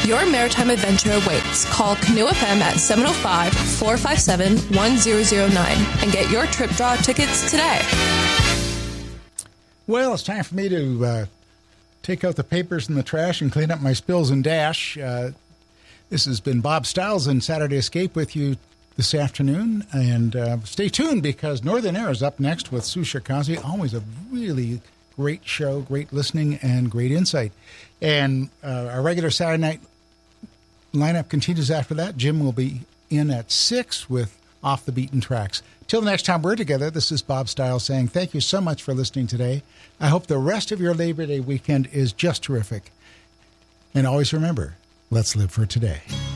Your maritime adventure awaits. Call Canoe FM at 705-457-1009 and get your trip draw tickets today. Well, it's time for me to take out the papers in the trash and clean up my spills and dash. This has been Bob Stiles and Saturday Escape with you this afternoon. And stay tuned because Northern Air is up next with Sue Shirkazi. Always a really great show, great listening, and great insight. And our regular Saturday night lineup continues after that. Jim will be in at 6 with Off the Beaten Tracks. Till the next time we're together, this is Bob Stiles saying thank you so much for listening today. I hope the rest of your Labor Day weekend is just terrific. And always remember, let's live for today.